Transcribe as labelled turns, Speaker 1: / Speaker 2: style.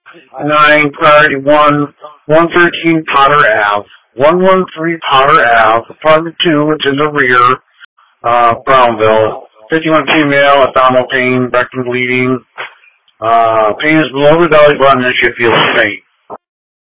Speaker 1: 9 Priority 1, 113 Potter Ave. 113 Potter Ave, apartment 2, it's in the rear, Brownville. 51 female, abdominal pain, rectum bleeding. Pain is below the belly button and she feels faint.